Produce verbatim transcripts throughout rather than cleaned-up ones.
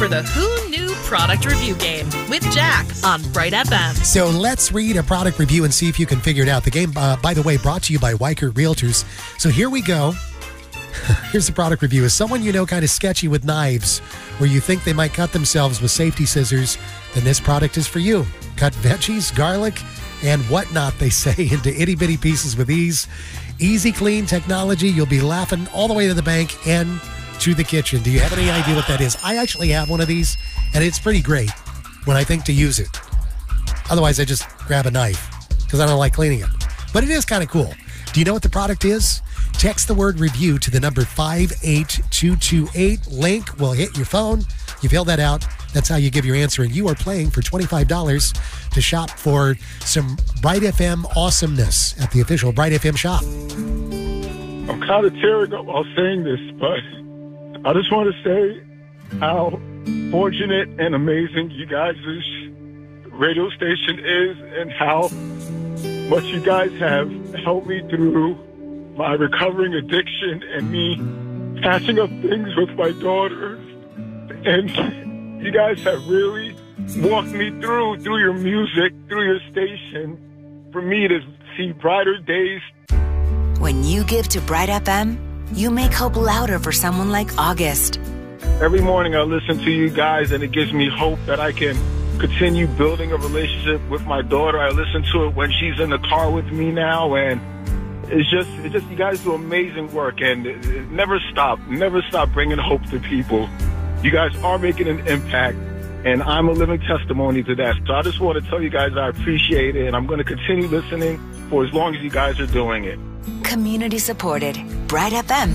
the Who Knew Product Review Game with Jack on Bright F M. So let's read a product review and see if you can figure it out. The game, uh, by the way, brought to you by Weichert Realtors. So here we go. Here's the product review. Is someone you know kind of sketchy with knives, where you think they might cut themselves with safety scissors, then this product is for you. Cut veggies, garlic, and whatnot, they say, into itty-bitty pieces with ease. Easy clean technology. You'll be laughing all the way to the bank and to the kitchen. Do you have any idea what that is? I actually have one of these, and it's pretty great when I think to use it. Otherwise, I just grab a knife because I don't like cleaning it. But it is kind of cool. Do you know what the product is? Text the word review to the number five eight two two eight. Link will hit your phone. You fill that out. That's how you give your answer. And you are playing for twenty-five dollars to shop for some Bright F M awesomeness at the official Bright F M shop. I'm kind of tearing up while saying this, but I just want to say how fortunate and amazing you guys' radio station is and how much you guys have helped me through my recovering addiction and me patching up things with my daughters. And you guys have really walked me through, through your music, through your station, for me to see brighter days. When you give to Bright F M, you make hope louder for someone like August. Every morning I listen to you guys and it gives me hope that I can continue building a relationship with my daughter. I listen to it when she's in the car with me now, and it's just, it's just, you guys do amazing work, and it, it never stop, never stop bringing hope to people. You guys are making an impact, and I'm a living testimony to that. So I just want to tell you guys I appreciate it, and I'm going to continue listening for as long as you guys are doing it. Community supported. Bright F M.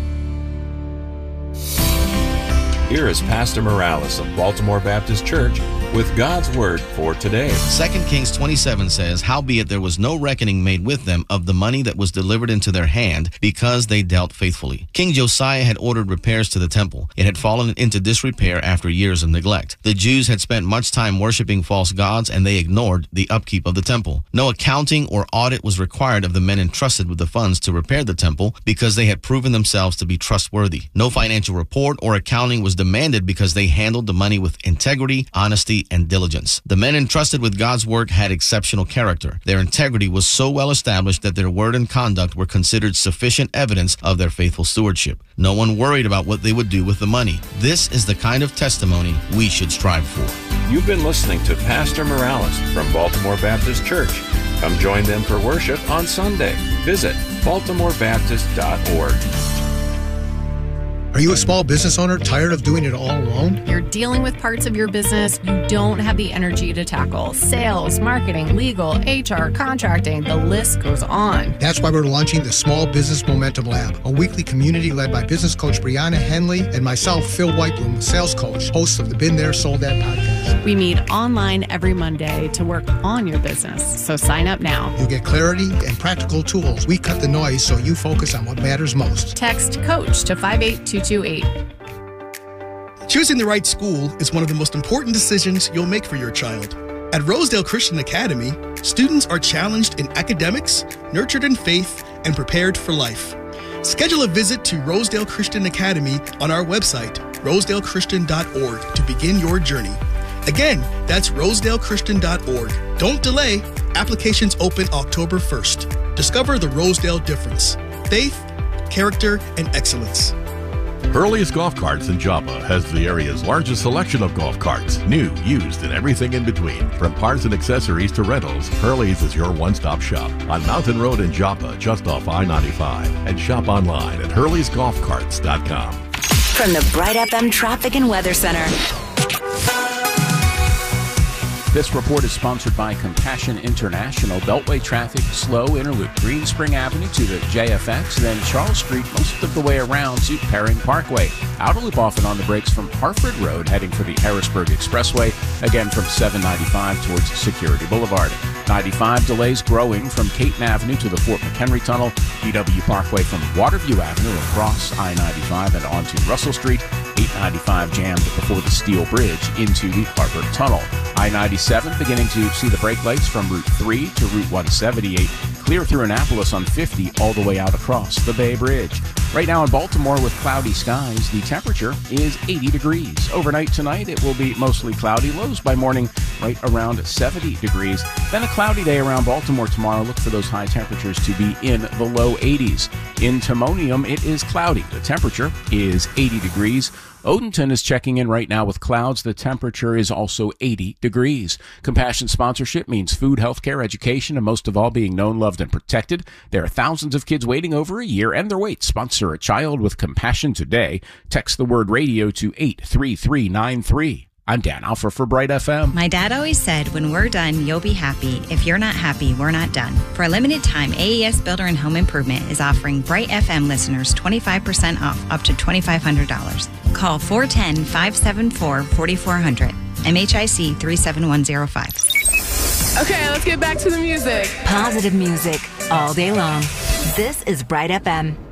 Here is Pastor Morales of Baltimore Baptist Church with God's Word for today. Second Kings twenty-seven says, "Howbeit there was no reckoning made with them of the money that was delivered into their hand, because they dealt faithfully." King Josiah had ordered repairs to the temple. It had fallen into disrepair after years of neglect. The Jews had spent much time worshiping false gods, and they ignored the upkeep of the temple. No accounting or audit was required of the men entrusted with the funds to repair the temple, because they had proven themselves to be trustworthy. No financial report or accounting was demanded, because they handled the money with integrity, honesty, and diligence. The men entrusted with God's work had exceptional character. Their integrity was so well established that their word and conduct were considered sufficient evidence of their faithful stewardship. No one worried about what they would do with the money. This is the kind of testimony we should strive for. You've been listening to Pastor Morales from Baltimore Baptist Church. Come join them for worship on Sunday. Visit baltimore baptist dot org. Are you a small business owner tired of doing it all alone? You're dealing with parts of your business you don't have the energy to tackle. Sales, marketing, legal, H R, contracting, the list goes on. That's why we're launching the Small Business Momentum Lab, a weekly community led by business coach Brianna Henley and myself, Phil Whitebloom, sales coach, host of the Been There, Sold That podcast. We meet online every Monday to work on your business, so sign up now. You'll get clarity and practical tools. We cut the noise so you focus on what matters most. Text COACH to five eight two two eight. Choosing the right school is one of the most important decisions you'll make for your child. At Rosedale Christian Academy, students are challenged in academics, nurtured in faith, and prepared for life. Schedule a visit to Rosedale Christian Academy on our website, rosedale christian dot org, to begin your journey. Again, that's rosedale christian dot org. Don't delay. Applications open October first. Discover the Rosedale difference: faith, character, and excellence. Hurley's Golf Carts in Joppa has the area's largest selection of golf carts, new, used, and everything in between. From parts and accessories to rentals, Hurley's is your one-stop shop on Mountain Road in Joppa, just off I ninety-five, and shop online at hurleys golf carts dot com. From the Bright F M Traffic and Weather Center. This report is sponsored by Compassion International. Beltway traffic slow, Interloop Green Spring Avenue to the J F X, then Charles Street most of the way around to Perring Parkway. Outer loop often on the brakes from Harford Road heading for the Harrisburg Expressway, again from seven ninety-five towards Security Boulevard. ninety-five delays growing from Caton Avenue to the Fort McHenry Tunnel, B W Parkway from Waterview Avenue across I ninety-five and onto Russell Street, eight ninety-five jammed before the Steel Bridge into the Harvard Tunnel. I ninety-seven beginning to see the brake lights from Route three to Route one seventy-eight, clear through Annapolis on fifty all the way out across the Bay Bridge. Right now in Baltimore with cloudy skies, the temperature is eighty degrees. Overnight tonight, it will be mostly cloudy. Lows by morning right around seventy degrees. Then a cloudy day around Baltimore tomorrow. Look for those high temperatures to be in the low eighties. In Timonium, it is cloudy. The temperature is eighty degrees. Odenton is checking in right now with clouds. The temperature is also eighty degrees. Compassion sponsorship means food, healthcare, education, and most of all, being known, loved, and protected. There are thousands of kids waiting over a year and their wait. Sponsor a child with compassion today. Text the word radio to eight three three nine three. I'm Dan Alpha for Bright F M. My dad always said, when we're done, you'll be happy. If you're not happy, we're not done. For a limited time, A E S Builder and Home Improvement is offering Bright F M listeners twenty-five percent off up to twenty-five hundred dollars. Call four one zero, five seven four, four four zero zero. M H I C three seven one zero five. Okay, let's get back to the music. Positive music all day long. This is Bright F M.